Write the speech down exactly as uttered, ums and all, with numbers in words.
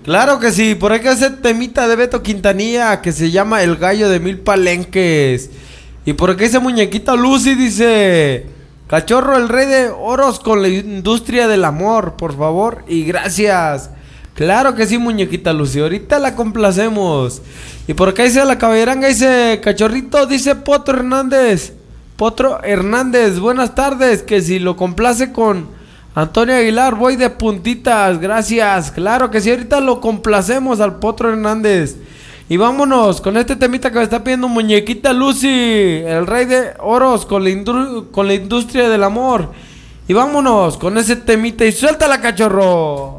Claro que sí, por acá ese temita de Beto Quintanilla que se llama El Gallo de Mil Palenques. Y por acá esa muñequita Lucy dice: Cachorro, el rey de oros con la industria del amor, por favor y gracias. Claro que sí, muñequita Lucy, ahorita la complacemos. Y por acá dice la caballeranga, dice Cachorrito, dice Potro Hernández. Potro Hernández, buenas tardes, que si lo complace con Antonio Aguilar, voy de puntitas, gracias. Claro que sí, ahorita lo complacemos al Potro Hernández. Y vámonos con este temita que me está pidiendo muñequita Lucy, el rey de oros con la, con la industria del amor. Y vámonos con ese temita y suéltala, cachorro.